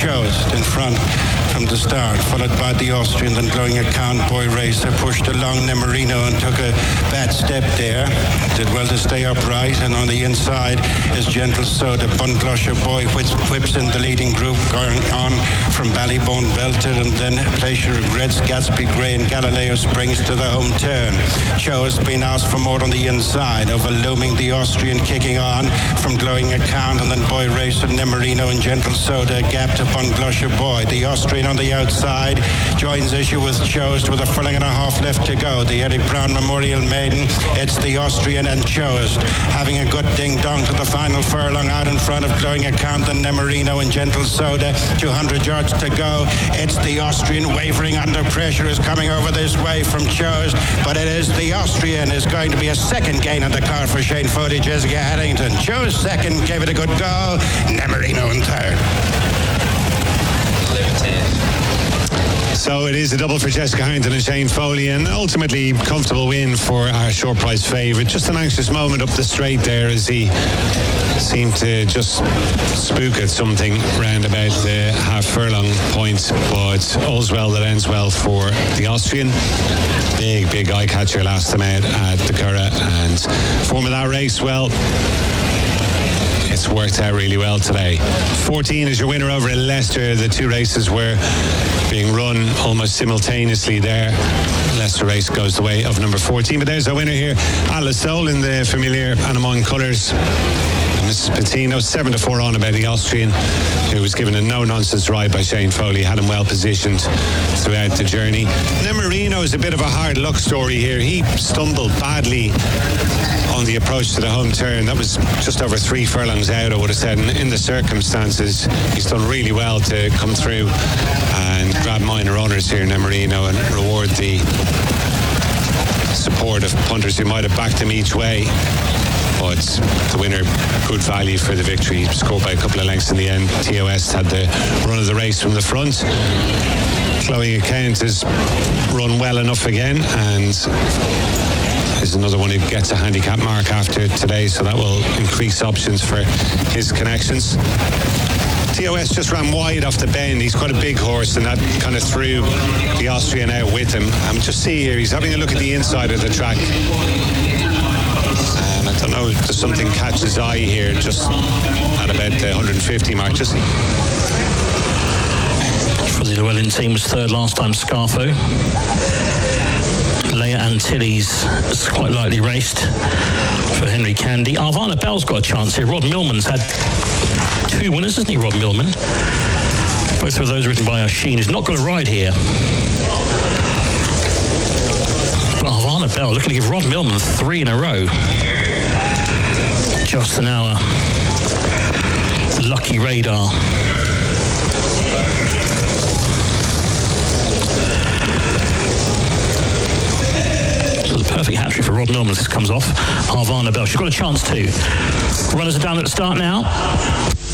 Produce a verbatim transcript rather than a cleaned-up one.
Chost in front from the start, followed by the Austrian, then Glowing Account. Boy Racer pushed along Nemorino and took a bad step there. Did well to stay upright, and on the inside is Gentle Soda. Bunglosher Boy whips, whips in the leading group, going on from Ballybone Belted, and then Pleasure Regrets, Gatsby Grey and Galileo Springs to the home turn. Cho's been asked for more on the inside, overlooming the Austrian, kicking on from Glowing Account, and then Boy Racer, Nemorino and Gentle Soda, gap to Bunglosher Boy. The Austrian on the outside joins issue with Cho's with a furlong and a half left to go. The Eric Brown Memorial Maiden, it's the Austrian and Cho's having a good ding-dong to the final furlong, out in front of Glowing Account and Nemorino and Gentle Soda. two hundred yards to go. It's the Austrian wavering under pressure, is coming over this way from Cho's, but it is the Austrian is going to be a second gain on the car for Shane Foley, Jessica Haddington. Cho's second, gave it a good go. Nemorino in third. So it is a double for Jessica Harrington and Shane Foley, and ultimately comfortable win for our short price favourite. Just an anxious moment up the straight there as he seemed to just spook at something round about the half furlong point, but all's well that ends well for the Austrian. Big, big eye catcher last time out at the Curragh, and form of that race, well, it's worked out really well today. fourteen is your winner over at Leicester. The two races were being run almost simultaneously there. Leicester race goes the way of number fourteen, but there's our winner here, Atlas Soul, in the familiar Anamon colours. Missus Patino, seven to four on about the Austrian, who was given a no-nonsense ride by Shane Foley, had him well positioned throughout the journey. Nemorino is a bit of a hard luck story here. He stumbled badly on the approach to the home turn. That was just over three furlongs out, I would have said. And in the circumstances, he's done really well to come through and grab minor honours here, Nemorino, and reward the support of punters who might have backed him each way. But the winner, good value for the victory. He scored by a couple of lengths in the end. T O S had the run of the race from the front. Glowing Account has run well enough again, and is another one who gets a handicap mark after today, so that will increase options for his connections. T O S just ran wide off the bend. He's quite a big horse, and that kind of threw the Austrian out with him. And just see here, he's having a look at the inside of the track. And I don't know, does something catch his eye here just at about the one hundred fifty mark? Just for the Llewellyn team was third last time, Scarfo. Leia Antilles is quite lightly raced for Henry Candy. Arvana Bell's got a chance here. Rod Millman's had two winners, hasn't he, Rod Millman? Both of those written by Oisin. He's not got a ride here. But Arvana Bell looking to give Rod Millman three in a row. Just an hour. Lucky Radar. Perfect hat-trick for Rod Millman as this comes off. Arvana Bell, she's got a chance too. Runners are down at the start now.